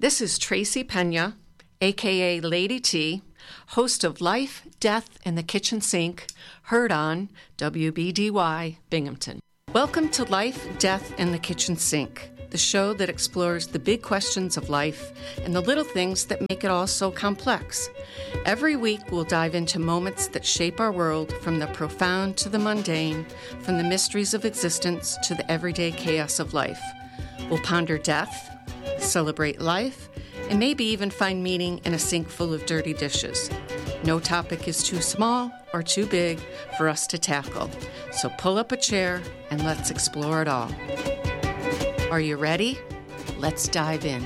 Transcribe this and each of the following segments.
This is Tracy Pena, aka Lady T, host of Life, Death, and the Kitchen Sink, heard on WBDY Binghamton. Welcome to Life, Death, and the Kitchen Sink, the show that explores the big questions of life and the little things that make it all so complex. Every week, we'll dive into moments that shape our world, from the profound to the mundane, from the mysteries of existence to the everyday chaos of life. We'll ponder death, celebrate life, and maybe even find meaning in a sink full of dirty dishes. No topic is too small or too big for us to tackle. So pull up a chair and let's explore it all. Are you ready? Let's dive in.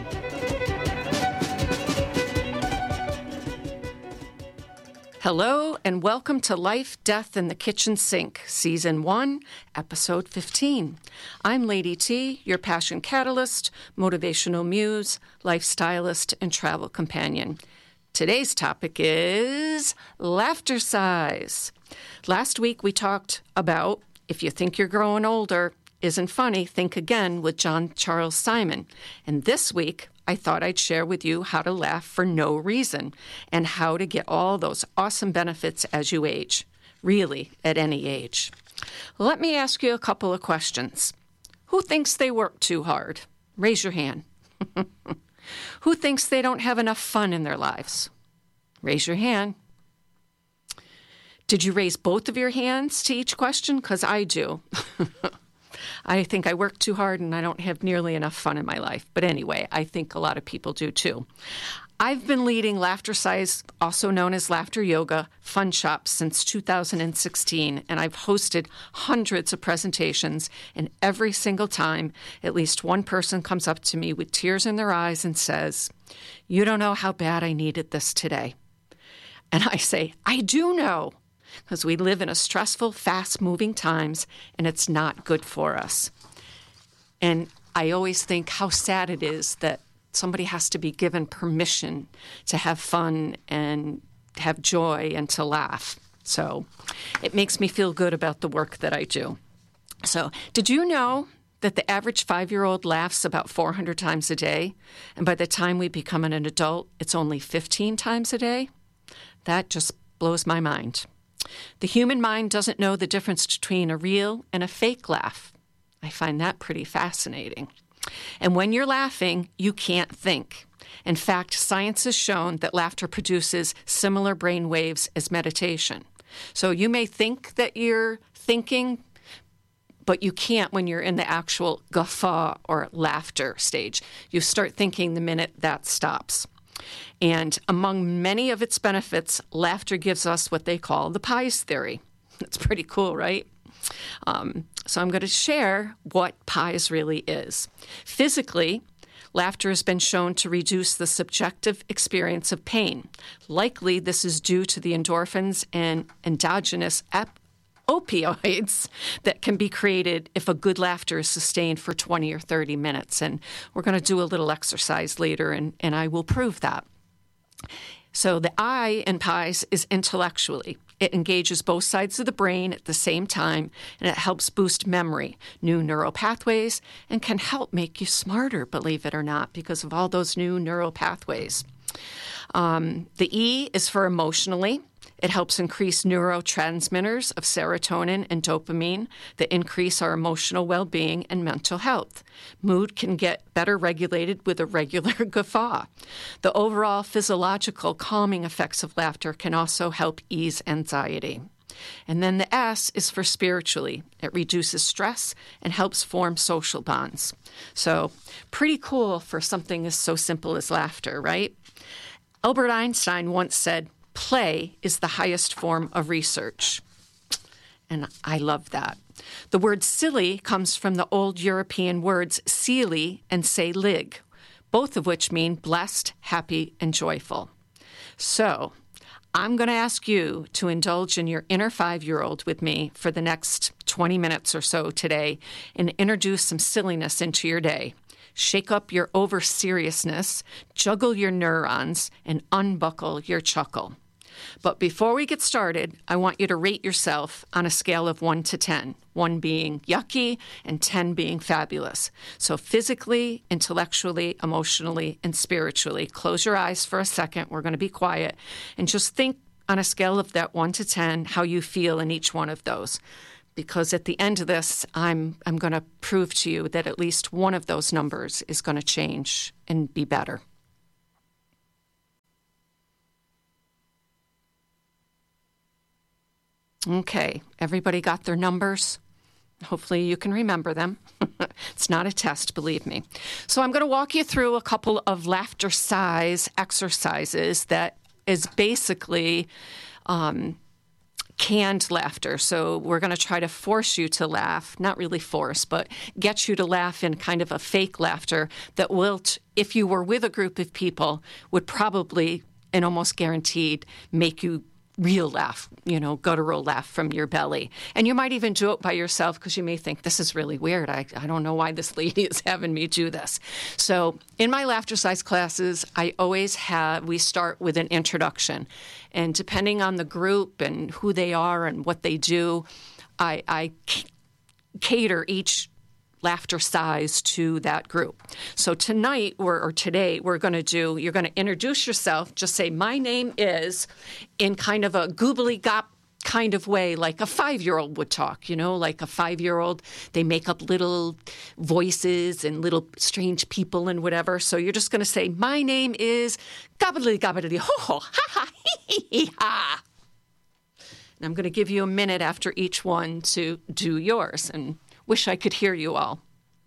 Hello and welcome to Life, Death, and the Kitchen Sink, Season 1, Episode 15. I'm Lady T, your passion catalyst, motivational muse, lifestylist, and travel companion. Today's topic is laughter size. Last week we talked about if you think you're growing older isn't funny, think again with John Charles Simon. And this week I thought I'd share with you how to laugh for no reason and how to get all those awesome benefits as you age, really at any age. Let me ask you a couple of questions. Who thinks they work too hard? Raise your hand. Who thinks they don't have enough fun in their lives? Raise your hand. Did you raise both of your hands to each question? Because I do. I think I work too hard and I don't have nearly enough fun in my life. But anyway, I think a lot of people do too. I've been leading Laughter Size, also known as Laughter Yoga, fun shops since 2016, and I've hosted hundreds of presentations, and every single time, at least one person comes up to me with tears in their eyes and says, "You don't know how bad I needed this today." And I say, "I do know." Because we live in a stressful, fast-moving times, and it's not good for us. And I always think how sad it is that somebody has to be given permission to have fun and have joy and to laugh. So it makes me feel good about the work that I do. So did you know that the average 5-year-old laughs about 400 times a day? And by the time we become an adult, it's only 15 times a day? That just blows my mind. The human mind doesn't know the difference between a real and a fake laugh. I find that pretty fascinating. And when you're laughing, you can't think. In fact, science has shown that laughter produces similar brain waves as meditation. So you may think that you're thinking, but you can't when you're in the actual guffaw or laughter stage. You start thinking the minute that stops. And among many of its benefits, laughter gives us what they call the pies theory. It's pretty cool, right? So I'm going to share what pies really is. Physically, laughter has been shown to reduce the subjective experience of pain. Likely, this is due to the endorphins and endogenous opioids that can be created if a good laughter is sustained for 20 or 30 minutes. And we're going to do a little exercise later, and I will prove that. So the I in pies is intellectually. It engages both sides of the brain at the same time, and it helps boost memory, new neural pathways, and can help make you smarter, believe it or not, because of all those new neural pathways. The E is for emotionally. It helps increase neurotransmitters of serotonin and dopamine that increase our emotional well-being and mental health. Mood can get better regulated with a regular guffaw. The overall physiological calming effects of laughter can also help ease anxiety. And then the S is for spiritually. It reduces stress and helps form social bonds. So pretty cool for something as so simple as laughter, right? Albert Einstein once said, "Play is the highest form of research." And I love that. The word silly comes from the old European words "selig" and "selig," both of which mean blessed, happy, and joyful. So I'm going to ask you to indulge in your inner 5-year-old with me for the next 20 minutes or so today and introduce some silliness into your day. Shake up your over-seriousness, juggle your neurons, and unbuckle your chuckle. But before we get started, I want you to rate yourself on a scale of 1 to 10, 1 being yucky and 10 being fabulous. So physically, intellectually, emotionally, and spiritually. Close your eyes for a second. We're going to be quiet. And just think on a scale of that 1 to 10 how you feel in each one of those. Because at the end of this, I'm going to prove to you that at least one of those numbers is going to change and be better. Okay, everybody got their numbers? Hopefully you can remember them. It's not a test, believe me. So I'm going to walk you through a couple of laughter size exercises that is basically canned laughter. So we're going to try to force you to laugh, not really force, but get you to laugh in kind of a fake laughter that will, if you were with a group of people, would probably and almost guaranteed make you real laugh, guttural laugh from your belly. And you might even do it by yourself because you may think, this is really weird. I don't know why this lady is having me do this. So in my laughter size classes, we start with an introduction. And depending on the group and who they are and what they do, I cater each laughter size to that group. So tonight or today you're going to introduce yourself, just say, my name is, in kind of a goobly-gop kind of way, like a 5-year-old would talk, like a 5-year-old, they make up little voices and little strange people and whatever. So you're just going to say, my name is gobbly-gobbly, ho-ho, ha-ha, hee-hee-ha. And I'm going to give you a minute after each one to do yours, and wish I could hear you all.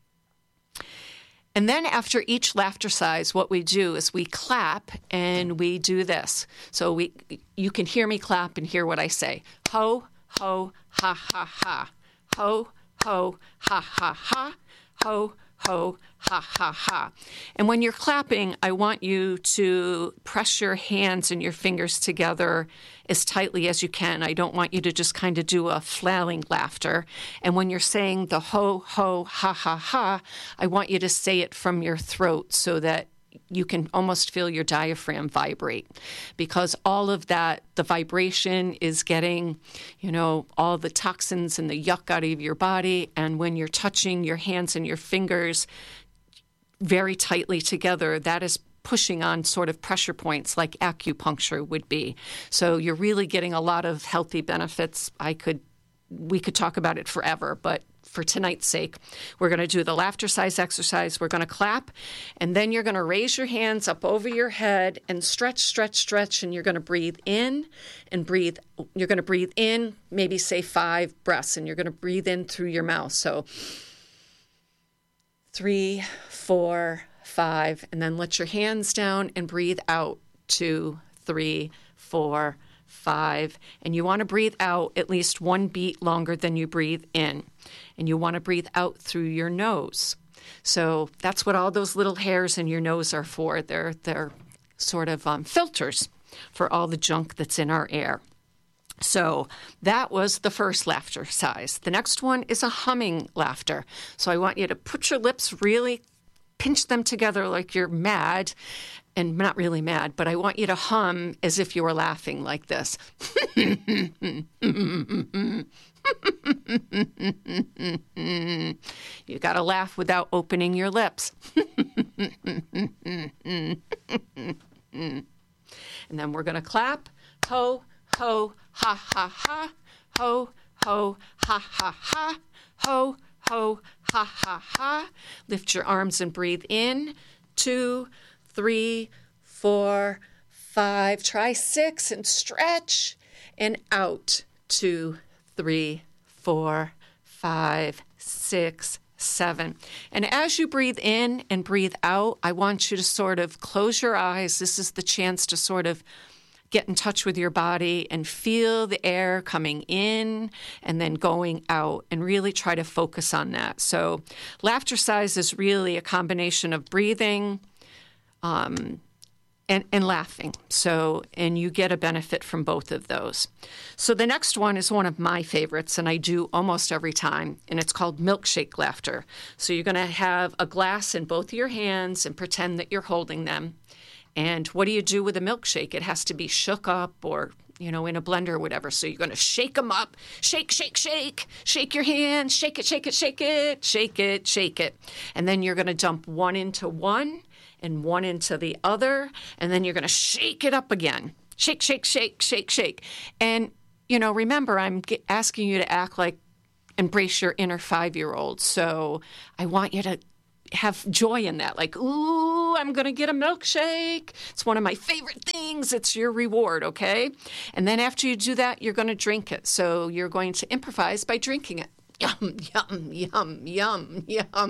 And then after each laughter size, what we do is we clap and we do this. So you can hear me clap and hear what I say. Ho, ho, ha, ha, ha. Ho, ho, ha, ha, ha. Ho, ho, ha, ha, ha. And when you're clapping, I want you to press your hands and your fingers together as tightly as you can. I don't want you to just kind of do a flailing laughter. And when you're saying the ho, ho, ha, ha, ha, I want you to say it from your throat so that you can almost feel your diaphragm vibrate, because all of that, the vibration is getting, all the toxins and the yuck out of your body. And when you're touching your hands and your fingers very tightly together, that is pushing on sort of pressure points like acupuncture would be. So you're really getting a lot of healthy benefits. We could talk about it forever, but for tonight's sake, we're going to do the laughter size exercise. We're going to clap, and then you're going to raise your hands up over your head and stretch, stretch, stretch, and you're going to breathe in and breathe. You're going to breathe in, maybe say 5 breaths, and you're going to breathe in through your mouth. So 3, 4, 5, and then let your hands down and breathe out. 2, 3, 4, 5. And you want to breathe out at least 1 beat longer than you breathe in. And you want to breathe out through your nose. So that's what all those little hairs in your nose are for. They're sort of filters for all the junk that's in our air. So that was the first laughter size. The next one is a humming laughter. So I want you to put your lips really, pinch them together like you're mad, and not really mad, but I want you to hum as if you were laughing like this. You got to laugh without opening your lips. And then we're going to clap. Ho, ho, ha, ha, ha. Ho, ho, ha, ha, ha. Ho, ho, ha, ha, ha. Lift your arms and breathe in. 2, 3, 4, 5. Try 6 and stretch. And out. 2, 3, 4, 5, 6, 7. And as you breathe in and breathe out, I want you to sort of close your eyes. This is the chance to sort of get in touch with your body and feel the air coming in and then going out, and really try to focus on that. So laughter size is really a combination of breathing and laughing. So, and you get a benefit from both of those. So the next one is one of my favorites, and I do almost every time, and it's called milkshake laughter. So you're going to have a glass in both of your hands and pretend that you're holding them. And what do you do with a milkshake? It has to be shook up or, in a blender or whatever. So you're going to shake them up. Shake, shake, shake. Shake your hands. Shake it, shake it, shake it. Shake it, shake it. And then you're going to dump one into one and one into the other. And then you're going to shake it up again. Shake, shake, shake, shake, shake. And, remember, I'm asking you to act like, embrace your inner 5-year-old. So I want you to have joy in that. Like, ooh, I'm going to get a milkshake. It's one of my favorite things. It's your reward, okay? And then after you do that, you're going to drink it. So you're going to improvise by drinking it. Yum, yum, yum, yum,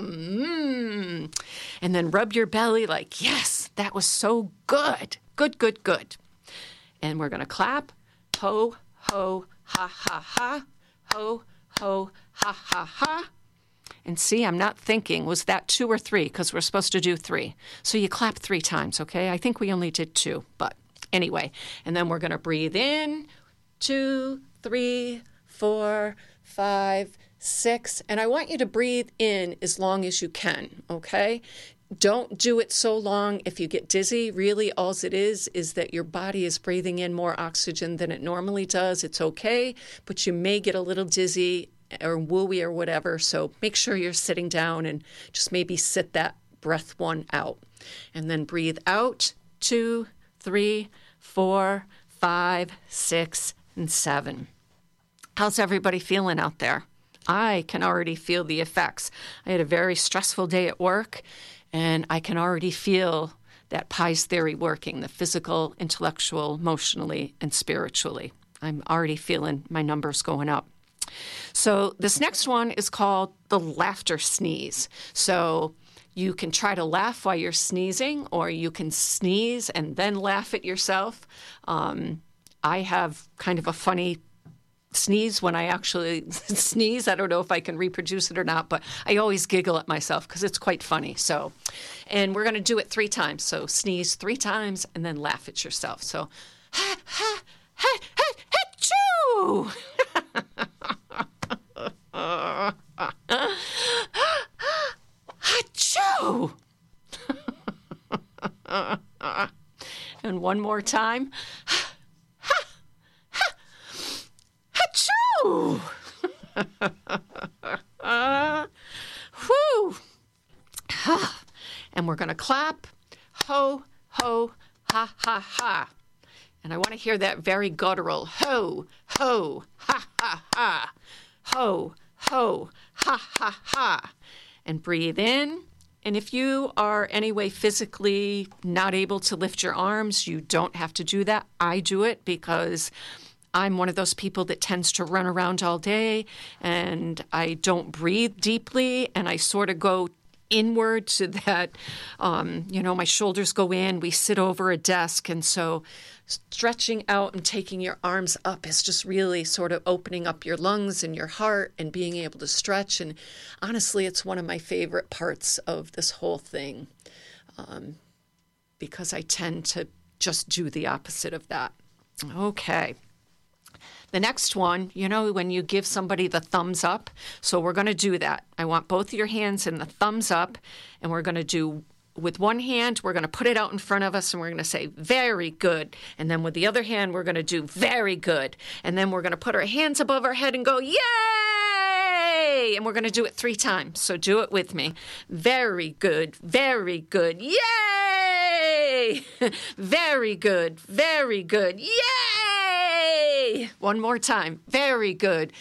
yum. And then rub your belly like, yes, that was so good. Good, good, good. And we're going to clap. Ho, ho, ha, ha, ha. Ho, ho, ha, ha, ha. And see, I'm not thinking, was that 2 or 3? Because we're supposed to do 3. So you clap 3 times, okay? I think we only did 2, but anyway. And then we're going to breathe in, 2, 3, 4, 5, 6. And I want you to breathe in as long as you can, okay? Don't do it so long if you get dizzy. Really, all it is that your body is breathing in more oxygen than it normally does. It's okay, but you may get a little dizzy or wooey or whatever. So make sure you're sitting down and just maybe sit that breath 1 out. And then breathe out, 2, 3, 4, 5, 6, and 7. How's everybody feeling out there? I can already feel the effects. I had a very stressful day at work, and I can already feel that PIES theory working, the physical, intellectual, emotionally, and spiritually. I'm already feeling my numbers going up. So this next one is called the laughter sneeze. So you can try to laugh while you're sneezing, or you can sneeze and then laugh at yourself. I have kind of a funny sneeze when I actually sneeze. I don't know if I can reproduce it or not, but I always giggle at myself because it's quite funny. So, and we're going to do it 3 times. So sneeze 3 times and then laugh at yourself. So, ha, ha, ha, ha, ha, Achoo! And one more time. Achoo! Whew! And we're going to clap. Ho, ho, ha, ha, ha. And I want to hear that very guttural. Ho, ho, ha, ha, ha. Ho, ho, ha, ha, ha. And breathe in. And if you are anyway physically not able to lift your arms, you don't have to do that. I do it because I'm one of those people that tends to run around all day and I don't breathe deeply and I sort of go inward so that, my shoulders go in. We sit over a desk. And so stretching out and taking your arms up is just really sort of opening up your lungs and your heart and being able to stretch. And honestly, it's one of my favorite parts of this whole thing because I tend to just do the opposite of that. Okay. The next one, when you give somebody the thumbs up, so we're going to do that. I want both of your hands in the thumbs up, and we're going to do, with one hand, we're going to put it out in front of us, and we're going to say, very good. And then with the other hand, we're going to do, very good. And then we're going to put our hands above our head and go, yay! And we're going to do it 3 times, so do it with me. Very good, yay! Very good, yay! One more time. Very good,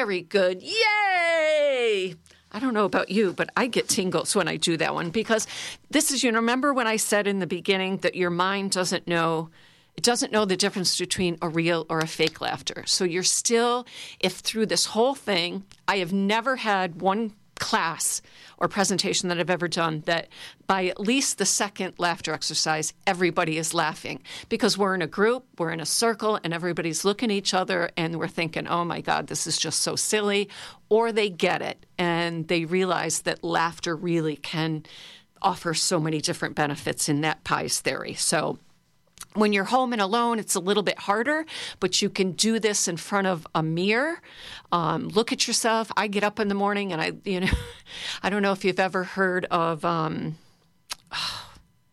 yay! I don't know about you, but I get tingles when I do that one because this is, remember when I said in the beginning that your mind doesn't know the difference between a real or a fake laughter. So you're still, if through this whole thing, I have never had one class or presentation that I've ever done that by at least the second laughter exercise, everybody is laughing because we're in a group, we're in a circle, and everybody's looking at each other and we're thinking, oh my God, this is just so silly. Or they get it and they realize that laughter really can offer so many different benefits in that PIES theory. So when you're home and alone, it's a little bit harder, but you can do this in front of a mirror. Look at yourself. I get up in the morning and I don't know if you've ever heard of, I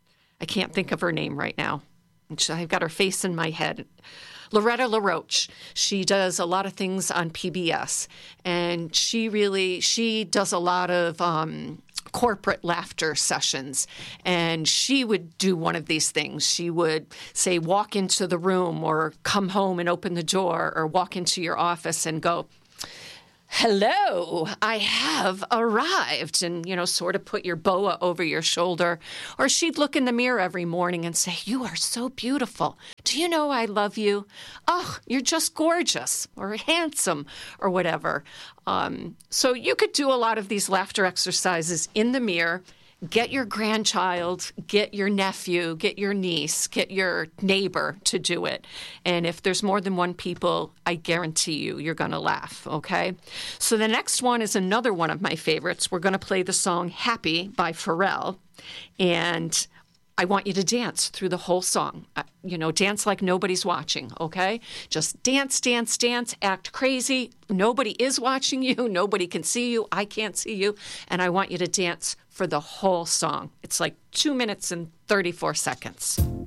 can't think of her name right now. I've got her face in my head. Loretta LaRoche. She does a lot of things on PBS, and she does a lot of corporate laughter sessions. And she would do one of these things. She would say, walk into the room or come home and open the door or walk into your office and go, hello, I have arrived, and, sort of put your boa over your shoulder. Or she'd look in the mirror every morning and say, you are so beautiful. Do you know I love you? Oh, you're just gorgeous or handsome or whatever. So you could do a lot of these laughter exercises in the mirror. Get your grandchild, get your nephew, get your niece, get your neighbor to do it. And if there's more than one people, I guarantee you're going to laugh, okay? So the next one is another one of my favorites. We're going to play the song Happy by Pharrell. And I want you to dance through the whole song. Dance like nobody's watching, okay? Just dance, dance, dance, act crazy. Nobody is watching you. Nobody can see you. I can't see you. And I want you to dance for the whole song. It's like 2 minutes and 34 seconds.